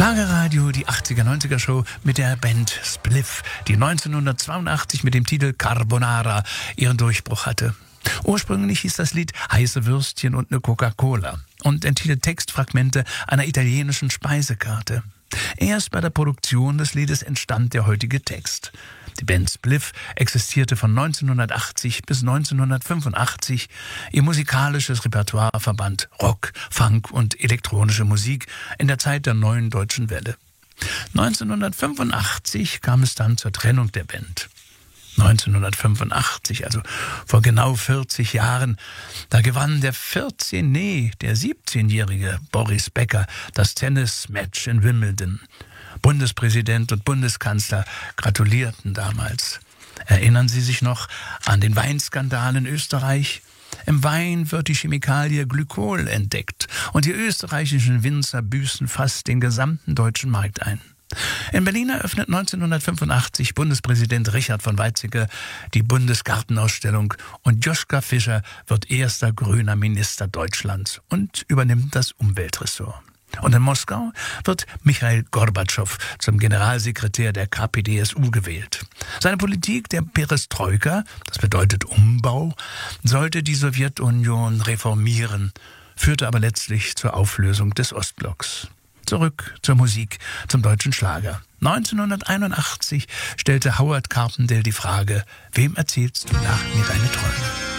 Schlagerradio, die 80er, 90er Show mit der Band Spliff, die 1982 mit dem Titel Carbonara ihren Durchbruch hatte. Ursprünglich hieß das Lied Heiße Würstchen und eine Coca-Cola und enthielt Textfragmente einer italienischen Speisekarte. Erst bei der Produktion des Liedes entstand der heutige Text. Die Band Spliff existierte von 1980 bis 1985. Ihr musikalisches Repertoire verband Rock, Funk und elektronische Musik in der Zeit der neuen deutschen Welle. 1985 kam es dann zur Trennung der Band. 1985, also vor genau 40 Jahren, da gewann der 17-jährige Boris Becker das Tennismatch in Wimbledon. Bundespräsident und Bundeskanzler gratulierten damals. Erinnern Sie sich noch an den Weinskandal in Österreich? Im Wein wird die Chemikalie Glykol entdeckt und die österreichischen Winzer büßen fast den gesamten deutschen Markt ein. In Berlin eröffnet 1985 Bundespräsident Richard von Weizsäcker die Bundesgartenausstellung und Joschka Fischer wird erster grüner Minister Deutschlands und übernimmt das Umweltressort. Und in Moskau wird Michail Gorbatschow zum Generalsekretär der KPDSU gewählt. Seine Politik der Perestroika, das bedeutet Umbau, sollte die Sowjetunion reformieren, führte aber letztlich zur Auflösung des Ostblocks. Zurück zur Musik, zum deutschen Schlager. 1981 stellte Howard Carpendale die Frage: Wem erzählst du nach mir deine Träume?